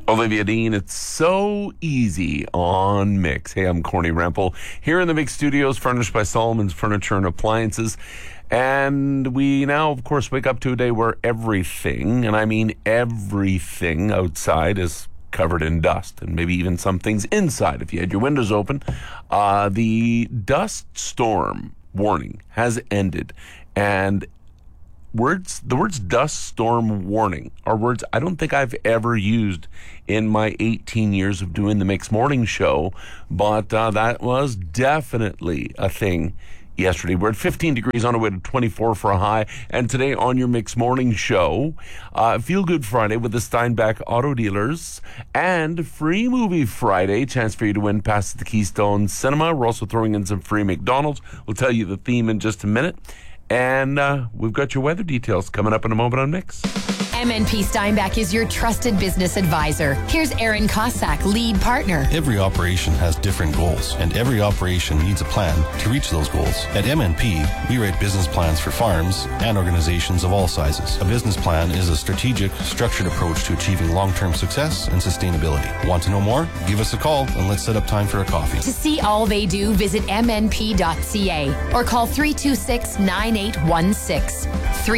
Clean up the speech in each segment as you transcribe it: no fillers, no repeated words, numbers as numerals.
Olivia Dean, it's so easy on Mix. Hey, I'm Corny Rempel here in the Mix Studios, furnished by Solomon's Furniture and Appliances. And we now, of course, wake up to a day where everything, and I mean everything outside, is covered in dust, and maybe even some things inside if you had your windows open. The dust storm warning has ended, and the words dust storm warning are words I don't think I've ever used in my 18 years of doing the Mix Morning Show, but that was definitely a thing yesterday. We're at 15 degrees on our way to 24 for a high, and today on your Mix Morning Show, Feel Good Friday with the Steinbach Auto Dealers, and Free Movie Friday, chance for you to win passes to the Keystone Cinema. We're also throwing in some free McDonald's. We'll tell you the theme in just a minute. And we've got your weather details coming up in a moment on Mix. MNP Steinbach is your trusted business advisor. Here's Aaron Cossack, lead partner. Every operation has different goals, and every operation needs a plan to reach those goals. At MNP, we write business plans for farms and organizations of all sizes. A business plan is a strategic, structured approach to achieving long-term success and sustainability. Want to know more? Give us a call and let's set up time for a coffee. To see all they do, visit mnp.ca or call 326-9816.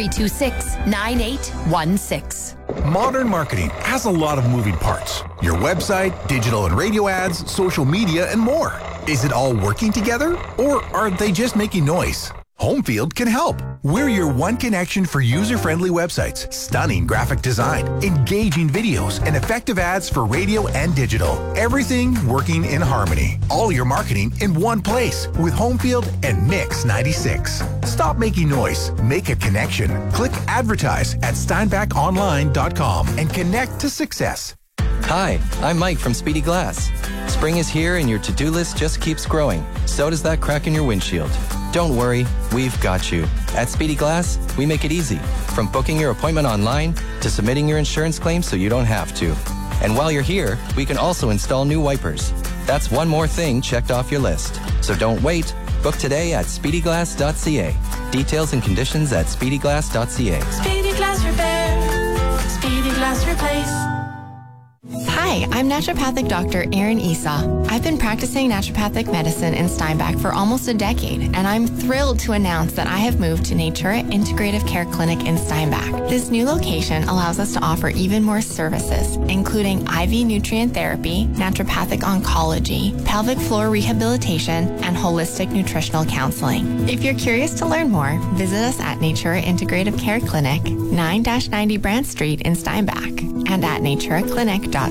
326-9816. Modern marketing has a lot of moving parts. Your website, digital and radio ads, social media, and more. Is it all working together, or are they just making noise? Homefield can help. We're your one connection for user-friendly websites, stunning graphic design, engaging videos, and effective ads for radio and digital. Everything working in harmony. All your marketing in one place with Homefield and Mix 96. Stop making noise. Make a connection. Click advertise at steinbachonline.com and connect to success. Hi, I'm Mike from Speedy Glass. Spring is here and your to-do list just keeps growing. So does that crack in your windshield. Don't worry, we've got you. At Speedy Glass, we make it easy. From booking your appointment online to submitting your insurance claim so you don't have to. And while you're here, we can also install new wipers. That's one more thing checked off your list. So don't wait. Book today at speedyglass.ca. Details and conditions at speedyglass.ca. Speedy Glass Repair. Speedy Glass Replace. Hi, I'm naturopathic Dr. Erin Esau. I've been practicing naturopathic medicine in Steinbach for almost a decade, and I'm thrilled to announce that I have moved to Natura Integrative Care Clinic in Steinbach. This new location allows us to offer even more services, including IV nutrient therapy, naturopathic oncology, pelvic floor rehabilitation, and holistic nutritional counseling. If you're curious to learn more, visit us at Natura Integrative Care Clinic, 9-90 Brant Street in Steinbach, and at naturaclinic.ca.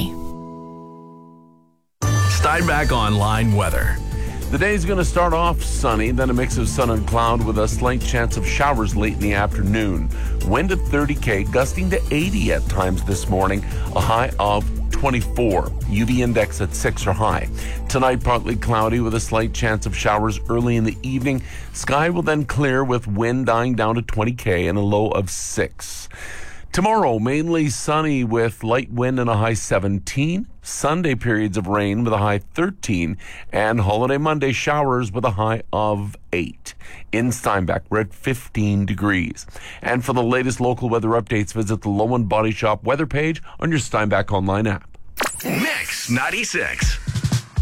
Steinbach Online weather. The day's going to start off sunny, then a mix of sun and cloud with a slight chance of showers late in the afternoon. Wind at 30 km, gusting to 80 at times this morning, a high of 24. UV index at 6 or high. Tonight, partly cloudy with a slight chance of showers early in the evening. Sky will then clear with wind dying down to 20 km and a low of 6. Tomorrow, mainly sunny with light wind and a high 17. Sunday, periods of rain with a high 13. And holiday Monday, showers with a high of 8. In Steinbach, we're at 15 degrees. And for the latest local weather updates, visit the Lowen Body Shop weather page on your Steinbach Online app. Mix 96.